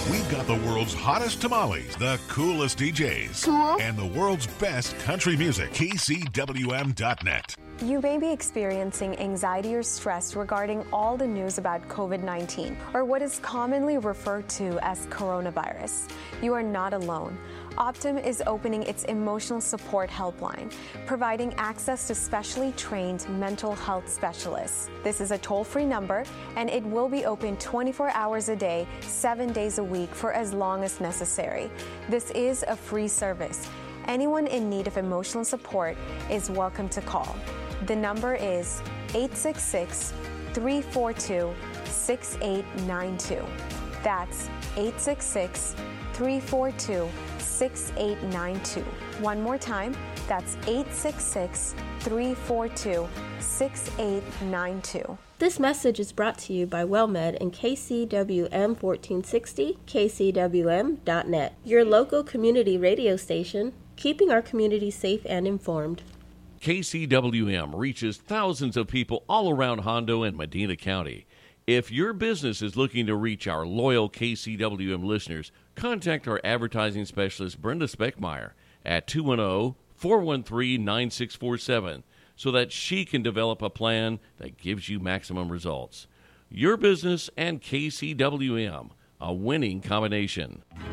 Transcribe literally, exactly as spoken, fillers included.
We've got the world's hottest tamales, the coolest D Js, Cool. and the world's best country music. K C W M dot net. You may be experiencing anxiety or stress regarding all the news about COVID nineteen, or what is commonly referred to as coronavirus. You are not alone. Optum is opening its emotional support helpline, providing access to specially trained mental health specialists. This is a toll-free number, and it will be open twenty-four hours a day, seven days a week for as long as necessary. This is a free service. Anyone in need of emotional support is welcome to call. The number is eight six six, three four two, six eight nine two. That's eight six six, three four two, six eight nine two. One more time, that's eight six six, three four two, six eight nine two. This message is brought to you by WellMed and K C W M fourteen sixty, K C W M dot net, your local community radio station, keeping our community safe and informed. K C W M reaches thousands of people all around Hondo and Medina County. If your business is looking to reach our loyal K C W M listeners, contact our advertising specialist, Brenda Speckmeyer, at two one zero, four one three, nine six four seven so that she can develop a plan that gives you maximum results. Your business and K C W M, a winning combination.